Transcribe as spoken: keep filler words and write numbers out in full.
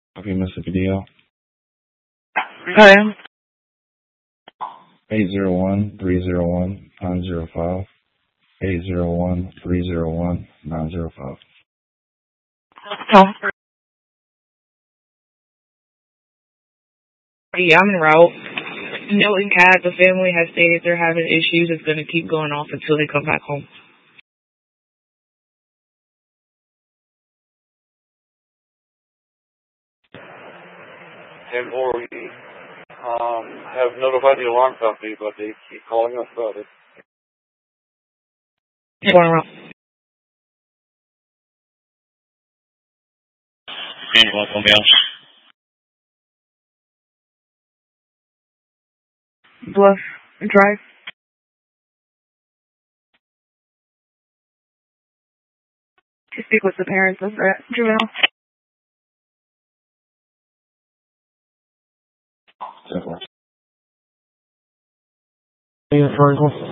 Okay, Mister Padillo. Hi. eight zero one, three zero one, nine zero five. eight zero one, three zero one, nine zero five. Oh. Yeah, I'm en route. Milton Cat, the family has stated they're having issues. It's going to keep going off until they come back home. And or we um, have notified the alarm company, but they keep calling us about it. Going around. Bluff Drive. To speak with the parents of that juvenile. ten four. Yeah,